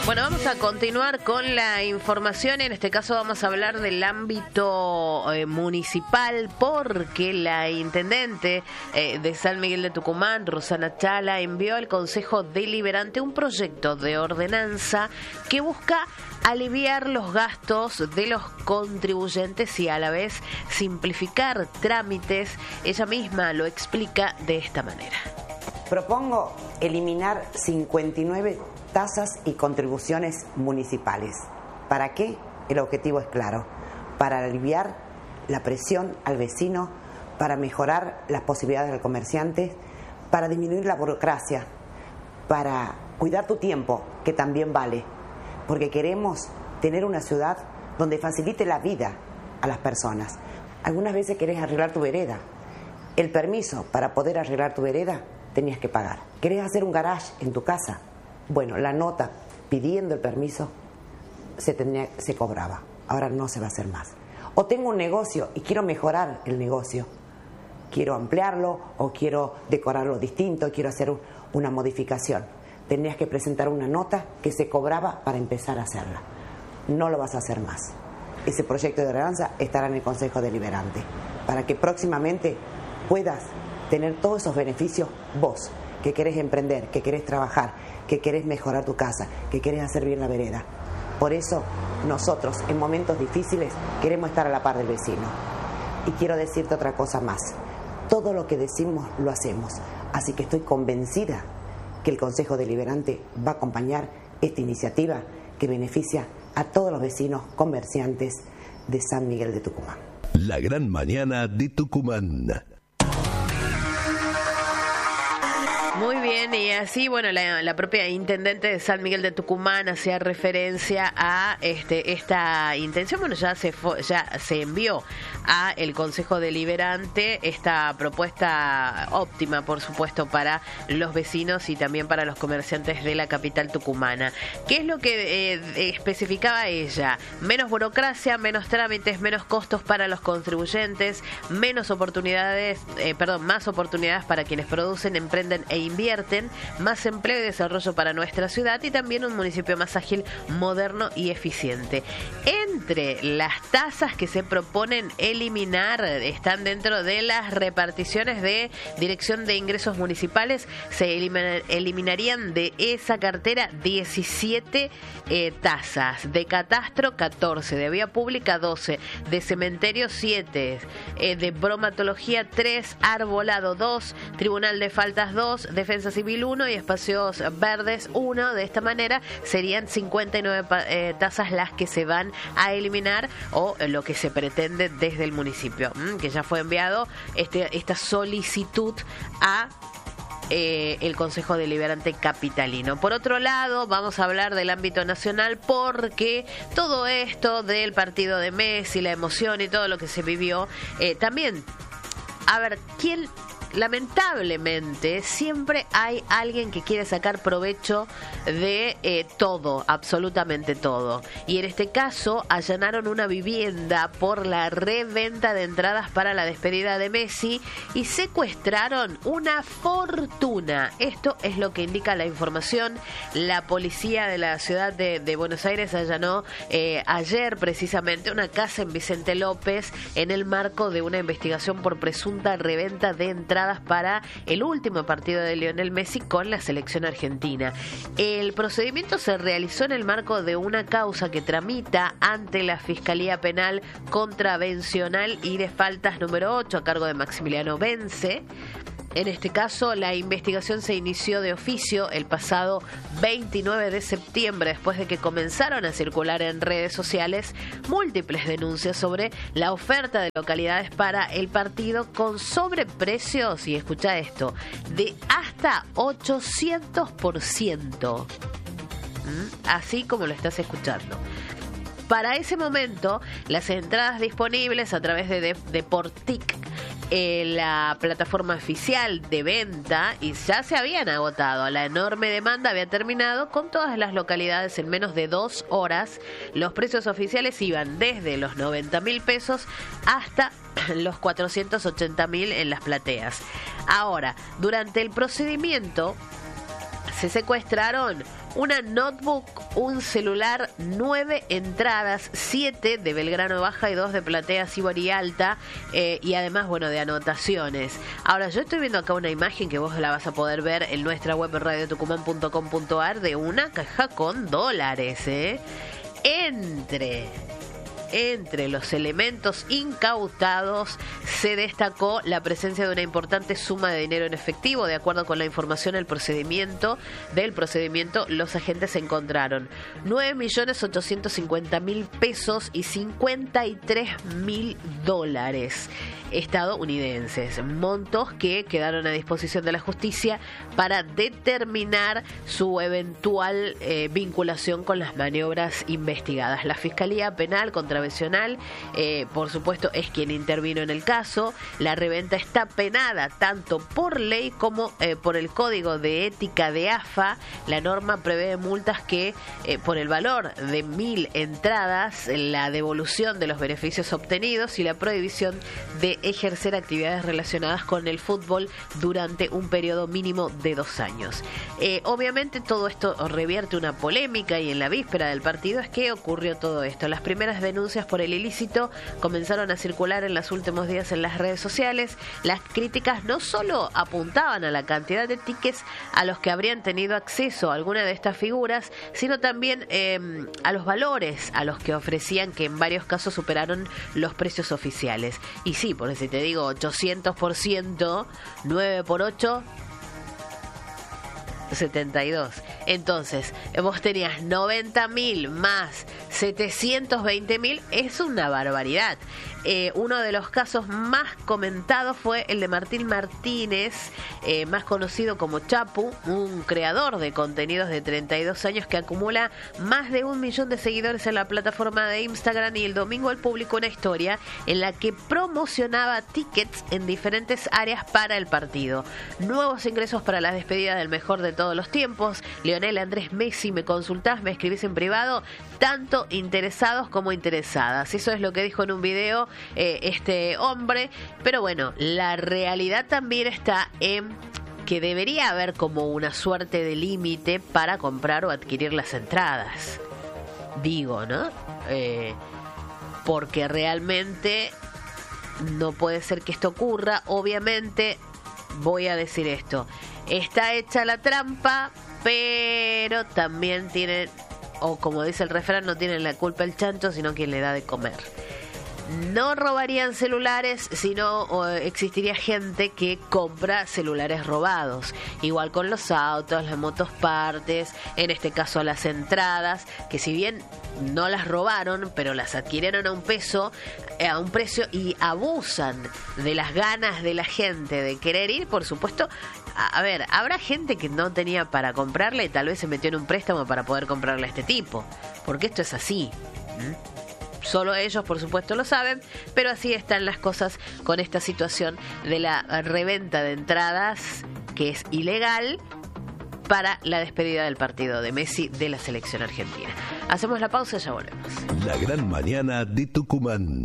Bueno, vamos a continuar con la información. En este caso vamos a hablar del ámbito municipal, porque la intendente de San Miguel de Tucumán, Rosana Chala, envió al Consejo Deliberante un proyecto de ordenanza que busca aliviar los gastos de los contribuyentes y a la vez simplificar trámites. Ella misma lo explica de esta manera. Propongo eliminar 59 tasas y contribuciones municipales. ¿Para qué? El objetivo es claro: para aliviar la presión al vecino, para mejorar las posibilidades del comerciante, para disminuir la burocracia, para cuidar tu tiempo, que también vale, porque queremos tener una ciudad donde facilite la vida a las personas. Algunas veces querés arreglar tu vereda. El permiso para poder arreglar tu vereda tenías que pagar. ¿Querés hacer un garage en tu casa? Bueno, la nota pidiendo el permiso se cobraba. Ahora no se va a hacer más. O tengo un negocio y quiero mejorar el negocio. Quiero ampliarlo o quiero decorarlo distinto, quiero hacer una modificación. Tenías que presentar una nota que se cobraba para empezar a hacerla. No lo vas a hacer más. Ese proyecto de ordenanza estará en el Consejo Deliberante para que próximamente puedas tener todos esos beneficios vos, que querés emprender, que querés trabajar, que querés mejorar tu casa, que querés hacer bien la vereda. Por eso nosotros en momentos difíciles queremos estar a la par del vecino. Y quiero decirte otra cosa más: todo lo que decimos lo hacemos, así que estoy convencida que el Consejo Deliberante va a acompañar esta iniciativa que beneficia a todos los vecinos comerciantes de San Miguel de Tucumán. La gran mañana de Tucumán. Muy bien, y así, bueno, la propia intendente de San Miguel de Tucumán hacía referencia a esta intención. Bueno, ya se envió a el Consejo Deliberante esta propuesta óptima, por supuesto, para los vecinos y también para los comerciantes de la capital tucumana. ¿Qué es lo que especificaba ella? Menos burocracia, menos trámites, menos costos para los contribuyentes, más oportunidades para quienes producen, emprenden e invierten, más empleo y desarrollo para nuestra ciudad y también un municipio más ágil, moderno y eficiente. Entre las tasas que se proponen eliminar están dentro de las reparticiones de Dirección de Ingresos Municipales. Se eliminarían de esa cartera 17 tasas, de catastro 14, de vía pública 12, de cementerio 7, de bromatología 3, arbolado 2, tribunal de faltas 2, defensa civil 1 y espacios verdes 1. De esta manera serían 59 tasas las que se van a eliminar, o lo que se pretende desde el municipio, que ya fue enviado esta solicitud a el Consejo Deliberante capitalino. Por otro lado, vamos a hablar del ámbito nacional, porque todo esto del partido de Messi, la emoción y todo lo que se vivió, también, a ver, lamentablemente siempre hay alguien que quiere sacar provecho de todo, absolutamente todo. Y en este caso allanaron una vivienda por la reventa de entradas para la despedida de Messi y secuestraron una fortuna. Esto es lo que indica la información. La policía de la ciudad de Buenos Aires allanó ayer precisamente una casa en Vicente López en el marco de una investigación por presunta reventa de entradas para el último partido de Lionel Messi con la selección argentina. El procedimiento se realizó en el marco de una causa que tramita ante la Fiscalía Penal Contravencional y de Faltas número 8 a cargo de Maximiliano Vence. En este caso, la investigación se inició de oficio el pasado 29 de septiembre, después de que comenzaron a circular en redes sociales múltiples denuncias sobre la oferta de localidades para el partido con sobreprecios, y escucha esto, de hasta 800%. Así como lo estás escuchando. Para ese momento, las entradas disponibles a través de Deportic, la plataforma oficial de venta, y ya se habían agotado. La enorme demanda había terminado con todas las localidades en menos de 2 horas. Los precios oficiales iban desde los 90.000 pesos hasta los 480.000 en las plateas. Ahora, durante el procedimiento se secuestraron una notebook, un celular, 9 entradas, 7 de Belgrano Baja y 2 de Platea Sibori Alta, y además, bueno, de anotaciones. Ahora, yo estoy viendo acá una imagen que vos la vas a poder ver en nuestra web radiotucumán.com.ar de una caja con dólares, Entre los elementos incautados se destacó la presencia de una importante suma de dinero en efectivo. De acuerdo con la información del procedimiento, los agentes encontraron 9.850.000 pesos y $53.000 estadounidenses, montos que quedaron a disposición de la justicia para determinar su eventual vinculación con las maniobras investigadas. La Fiscalía Penal Contravencional, por supuesto, es quien intervino en el caso. La reventa está penada tanto por ley como por el Código de Ética de AFA. La norma prevé multas que, por el valor de 1.000 entradas, la devolución de los beneficios obtenidos y la prohibición de ejercer actividades relacionadas con el fútbol durante un periodo mínimo de 2 años. Obviamente todo esto revierte una polémica, y en la víspera del partido es que ocurrió todo esto. Las primeras denuncias por el ilícito comenzaron a circular en los últimos días en las redes sociales. Las críticas no solo apuntaban a la cantidad de tickets a los que habrían tenido acceso alguna de estas figuras, sino también a los valores a los que ofrecían, que en varios casos superaron los precios oficiales. Y sí, por si te digo 800%, 9 por 8... 72. Entonces, vos tenías 90.000 más 720.000, es una barbaridad. Uno de los casos más comentados fue el de Martín Martínez, más conocido como Chapu, un creador de contenidos de 32 años que acumula más de 1 millón de seguidores en la plataforma de Instagram, y el domingo él publicó una historia en la que promocionaba tickets en diferentes áreas para el partido. Nuevos ingresos para la despedida del mejor de todos los tiempos, Lionel Andrés Messi, me consultás, me escribís en privado, tanto interesados como interesadas. Eso es lo que dijo en un video este hombre. Pero bueno, la realidad también está en que debería haber como una suerte de límite para comprar o adquirir las entradas. Digo, ¿no? Porque realmente no puede ser que esto ocurra. Obviamente, voy a decir esto, está hecha la trampa, pero también tienen, o como dice el refrán, no tienen la culpa el chancho, sino quien le da de comer. No robarían celulares, sino existiría gente que compra celulares robados. Igual con los autos, las motos partes, en este caso las entradas, que si bien no las robaron, pero las adquirieron a un precio y abusan de las ganas de la gente de querer ir. Por supuesto, a ver, habrá gente que no tenía para comprarle y tal vez se metió en un préstamo para poder comprarle a este tipo, porque esto es así. Solo ellos, por supuesto, lo saben, pero así están las cosas con esta situación de la reventa de entradas, que es ilegal, para la despedida del partido de Messi de la selección argentina. Hacemos la pausa y ya volvemos. La gran mañana de Tucumán.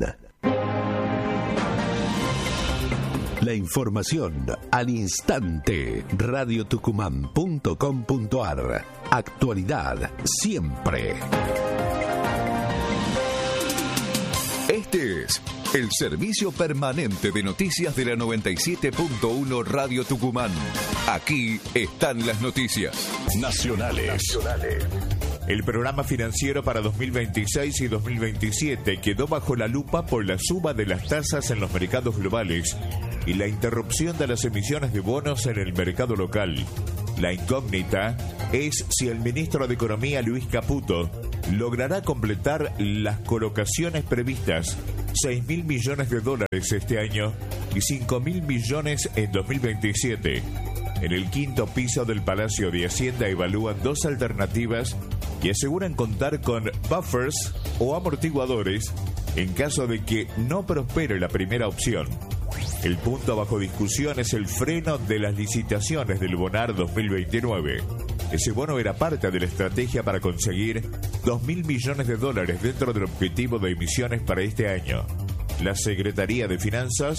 La información al instante. radiotucumán.com.ar. Actualidad siempre. Este es el servicio permanente de noticias de la 97.1 Radio Tucumán. Aquí están las noticias nacionales. El programa financiero para 2026 y 2027 quedó bajo la lupa por la suba de las tasas en los mercados globales y la interrupción de las emisiones de bonos en el mercado local. La incógnita es si el ministro de Economía, Luis Caputo, logrará completar las colocaciones previstas, 6.000 millones de dólares este año y 5.000 millones en 2027. En el quinto piso del Palacio de Hacienda evalúan 2 alternativas y aseguran contar con buffers o amortiguadores en caso de que no prospere la primera opción. El punto bajo discusión es el freno de las licitaciones del Bonar 2029. Ese bono era parte de la estrategia para conseguir 2.000 millones de dólares dentro del objetivo de emisiones para este año. La Secretaría de Finanzas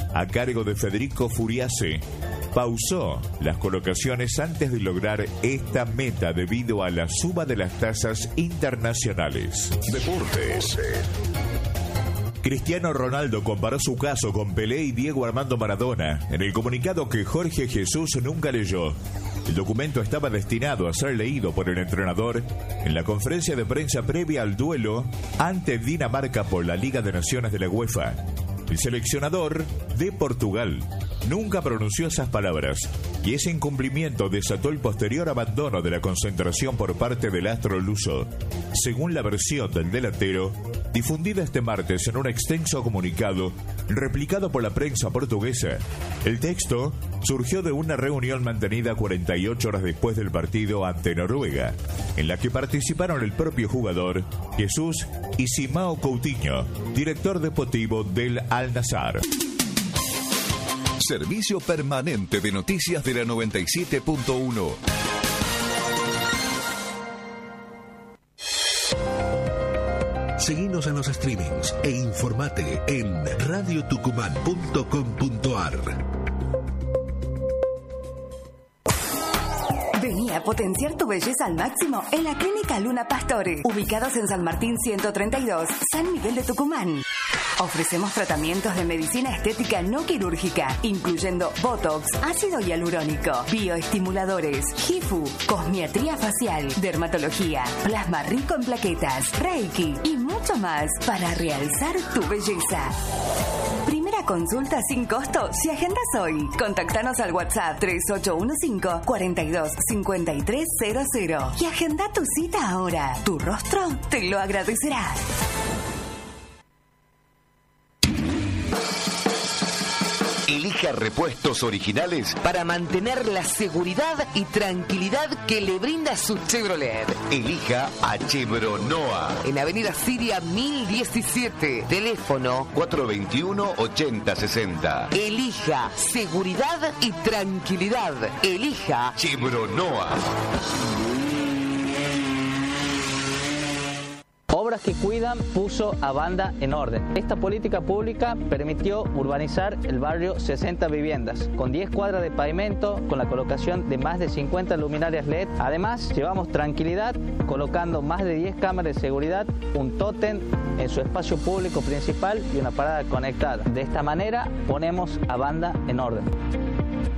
a cargo de Federico Furiase, pausó las colocaciones antes de lograr esta meta debido a la suba de las tasas internacionales. Deportes. Cristiano Ronaldo comparó su caso con Pelé y Diego Armando Maradona en el comunicado que Jorge Jesús nunca leyó. El documento estaba destinado a ser leído por el entrenador en la conferencia de prensa previa al duelo ante Dinamarca por la Liga de Naciones de la UEFA. El seleccionador de Portugal nunca pronunció esas palabras y ese incumplimiento desató el posterior abandono de la concentración por parte del astro luso. Según la versión del delantero, difundida este martes en un extenso comunicado replicado por la prensa portuguesa, el texto surgió de una reunión mantenida 48 horas después del partido ante Noruega, en la que participaron el propio jugador, Jesús, y Simão Coutinho, director deportivo del Al-Nassr. Servicio permanente de noticias de la 97.1. Seguinos en los streamings e informate en radiotucumán.com.ar. Vení a potenciar tu belleza al máximo en la Clínica Luna Pastore, ubicados en San Martín 132, San Miguel de Tucumán. Ofrecemos tratamientos de medicina estética no quirúrgica, incluyendo Botox, ácido hialurónico, bioestimuladores, HIFU, cosmiatría facial, dermatología, plasma rico en plaquetas, Reiki y mucho más para realzar tu belleza. Primera consulta sin costo si agendas hoy. Contactanos al WhatsApp 3815-425300 y agenda tu cita ahora. Tu rostro te lo agradecerá. Elija repuestos originales para mantener la seguridad y tranquilidad que le brinda su Chevrolet. Elija a Chevronoa. En Avenida Siria 1017. Teléfono 421-8060. Elija seguridad y tranquilidad. Elija Chevronoa. Obras que cuidan puso a Banda en orden. Esta política pública permitió urbanizar el barrio 60 viviendas, con 10 cuadras de pavimento, con la colocación de más de 50 luminarias LED. Además, llevamos tranquilidad colocando más de 10 cámaras de seguridad, un tótem en su espacio público principal y una parada conectada. De esta manera, ponemos a Banda en orden.